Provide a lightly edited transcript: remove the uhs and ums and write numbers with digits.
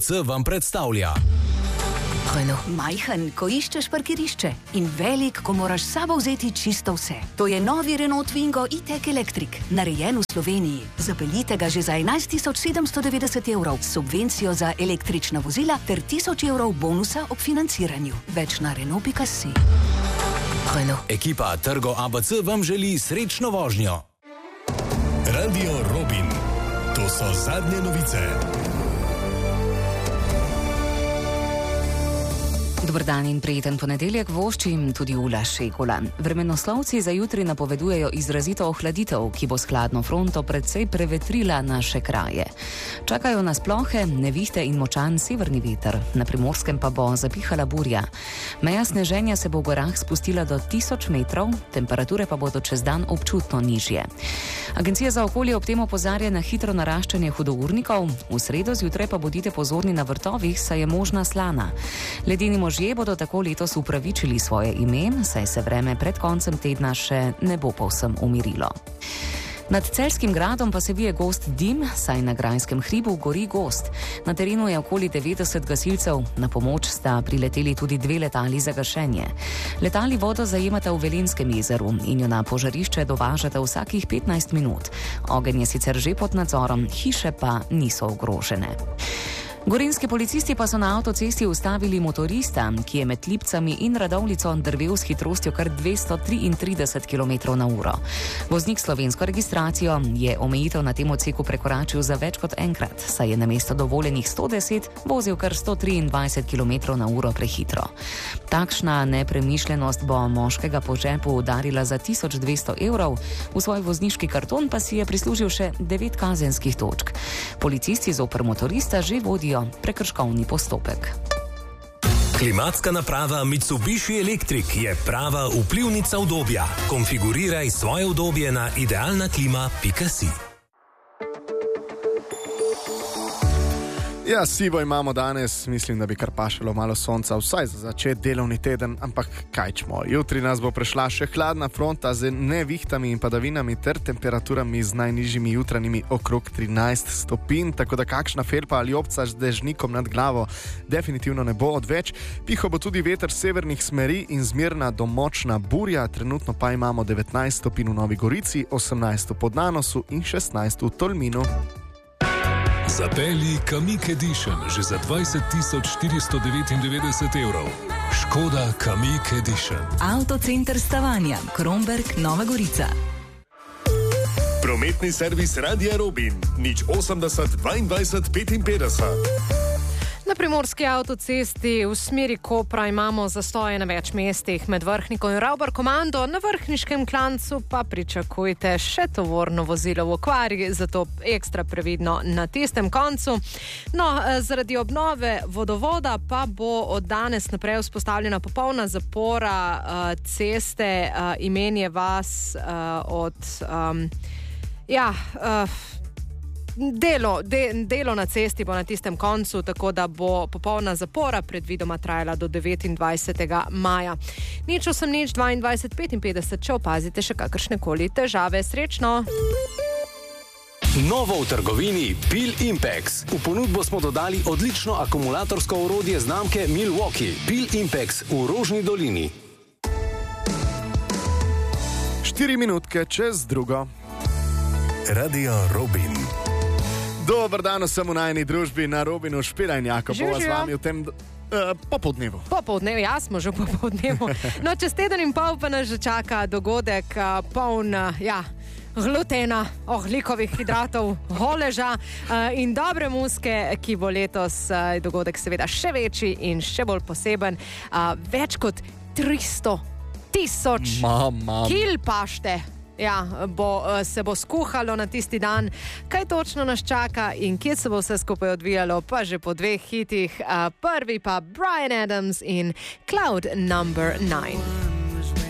ABC vam predstavlja. Majhen, ko iščeš parkirišče, in velik, ko moraš s sabo vzeti čisto vse. To je novi Renault Twingo E-Tech Electric, narejen v Sloveniji. Zapeljite ga že za 11.790 evrov s subvencijo za električna vozila ter 1000 evrov bonusa ob financiranju. Več na Renault.si. Ekipa Trgo ABC vam želi srečno vožnjo. Radio Robin. To so zadnje novice. Dober dan in prijeten ponedeljek voščim tudi Ula Šegula. Vremenoslovci za jutri napovedujejo izrazito ohladitev, ki bo s hladno fronto precej prevetrila naše kraje. Čakajo nas plohe, nevihte in močan severni veter, na Primorskem pa bo zapihala burja. Meja sneženja se bo v gorah spustila do 1000 metrov, temperature pa bodo čez dan občutno nižje. Agencija za okolje ob tem opozarja na hitro naraščanje hudournikov, v sredo zjutraj pa bodite pozorni na vrtovih, saj je možna slana. Ledeni možje bodo tako letos upravičili svoje ime, saj se vreme pred koncem tedna še ne bo povsem umirilo. Nad Celjskim gradom pa se vije gost dim, saj na Grajskem hribu gori gozd. Na terenu je okoli 90 gasilcev, na pomoč sta prileteli tudi 2 letali za gašenje. Letali vodo zajemata v Velenskem jezeru in jo na požarišče dovažata vsakih 15 minut. Ogenj je sicer že pod nadzorom, hiše pa niso ogrožene. Gorenjski policisti pa so na avtocesti ustavili motorista, ki je med Lipcami in Radovljico drvel s hitrostjo kar 233 km/h. Voznik s slovensko registracijo je omejitev na tem odseku prekoračil za več kot enkrat, saj je namesto dovoljenih 110 vozil kar 123 km/h prehitro. Takšna nepremišljenost bo moškega po žepu udarila za 1200 evrov, v svoj vozniški karton pa si je prislužil še 9 kazenskih točk. Policisti zoper motorista že vodijo prekrškovni postopek. Klimatska naprava Mitsubishi Electric je prava vplivnica udobja. Konfiguriraj svoje udobje na idealnaklima.si. Ja, sivo imamo danes, mislim, da bi kar pašalo malo sonca, vsaj za začet delovni teden, ampak kaj čmo. Jutri nas bo prešla še hladna fronta z nevihtami in padavinami ter temperaturami z najnižjimi jutranjimi okrog 13 stopinj, tako da kakšna felpa ali obca z dežnikom nad glavo definitivno ne bo odveč. Piho bo tudi veter severnih smeri in zmerna do močna burja, trenutno pa imamo 19 stopinj v Novi Gorici, 18 v Podnanosu in 16 v Tolminu. Zapelji Kamiq Edition že za 20.499 evrov. Škoda Kamiq Edition. Avtocenter Stavanja, Kromberk, Nova Gorica. Prometni servis Radia Robin. 080 22 55. Na Primorski avtocesti v smeri Kopra imamo zastoje na več mestih, med Vrhnikom in Ravbar-Komando, na Vrhniškem klancu pa pričakujte še tovorno vozilo v okvari, zato ekstra previdno na tistem koncu. No, zaradi obnove vodovoda pa bo od danes naprej vzpostavljena popolna zapora ceste Imenje vas od... Delo na cesti bo na tistem koncu, tako da bo popolna zapora predvidoma trajala do 29. maja. 080 22 55, če opazite še kakršnekoli težave. Srečno! Novo v trgovini Pil Impex. V ponudbo smo dodali odlično akumulatorsko orodje znamke Milwaukee. Pil Impex v Rožni dolini. 4 minutke čez drugo. Radio Robin. Dober dan vsem v najni družbi na Robinu, Špela in Jakob bova z vami v tem popoldnevu. Popoldnevu, ja, smo že v popoldnevu. No, čez teden in pol pa nas že čaka dogodek poln, glutena, ogljikovih hidratov, holeža in dobre muske, ki bo letos dogodek seveda še večji in še bolj poseben. Več kot 300,000 kil pašte. Se bo skuhalo na tisti dan. Kaj točno nas čaka in kje se bo vse skupaj odvijalo, pa že po 2 hitih. Prvi pa Bryan Adams in Cloud Number 9.